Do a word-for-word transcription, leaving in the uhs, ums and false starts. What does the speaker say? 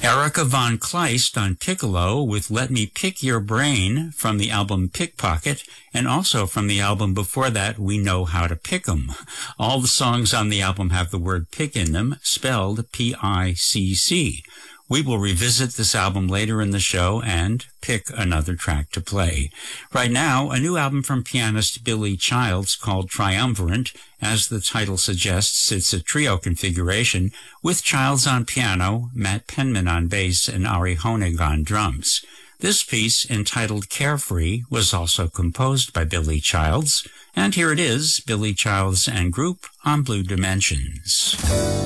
Erica Von Kleist on piccolo with Let Me Pick Your Brain from the album Pickpocket, and also from the album before that, We Know How to Pick 'em. All the songs on the album have the word pick in them, spelled P I C C. We will revisit this album later in the show and pick another track to play. Right now, a new album from pianist Billy Childs called Triumvirate. As the title suggests, it's a trio configuration with Childs on piano, Matt Penman on bass, and Ari Honig on drums. This piece, entitled Carefree, was also composed by Billy Childs. And here it is, Billy Childs and Group on Blue Dimensions.